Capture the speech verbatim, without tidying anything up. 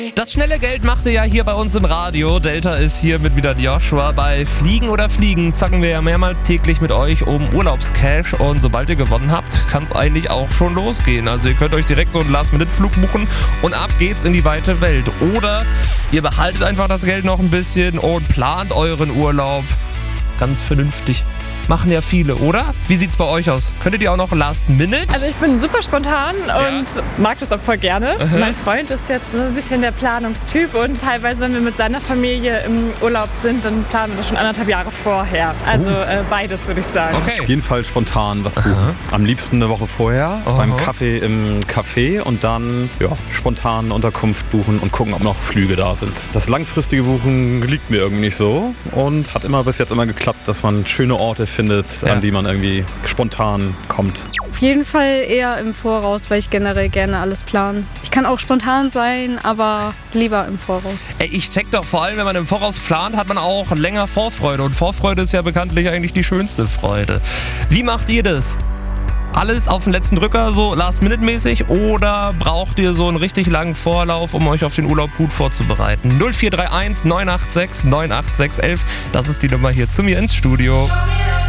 Das schnelle Geld macht ihr ja hier bei uns im Radio. Delta ist hier mit wieder Joshua. Bei Fliegen oder Fliegen zacken wir ja mehrmals täglich mit euch um Urlaubscash. Und sobald ihr gewonnen habt, kann es eigentlich auch schon losgehen. Also ihr könnt euch direkt so einen Last-Minute-Flug buchen und ab geht's in die weite Welt. Oder ihr behaltet einfach das Geld noch ein bisschen und plant euren Urlaub ganz vernünftig. Machen ja viele, oder? Wie sieht's bei euch aus? Könntet ihr auch noch Last Minute? Also ich bin super spontan und ja. mag das auch voll gerne. Aha. Mein Freund ist jetzt so ein bisschen der Planungstyp und teilweise, wenn wir mit seiner Familie im Urlaub sind, dann planen wir das schon anderthalb Jahre vorher. Also uh. äh, beides, würde ich sagen. Okay. Auf jeden Fall spontan was buchen. Am liebsten eine Woche vorher Aha. beim Kaffee im Café und dann ja, spontan Unterkunft buchen und gucken, ob noch Flüge da sind. Das langfristige Buchen liegt mir irgendwie nicht so und hat immer bis jetzt immer geklappt, dass man schöne Orte findet, ja. an die man irgendwie spontan kommt. Auf jeden Fall eher im Voraus, weil ich generell gerne alles plane. Ich kann auch spontan sein, aber lieber im Voraus. Ey, ich check doch, vor allem wenn man im Voraus plant, hat man auch länger Vorfreude. Und Vorfreude ist ja bekanntlich eigentlich die schönste Freude. Wie macht ihr das? Alles auf den letzten Drücker, so Last-Minute-mäßig, oder braucht ihr so einen richtig langen Vorlauf, um euch auf den Urlaub gut vorzubereiten? null vier drei eins neun acht sechs neun acht sechs eins eins, das ist die Nummer hier zu mir ins Studio.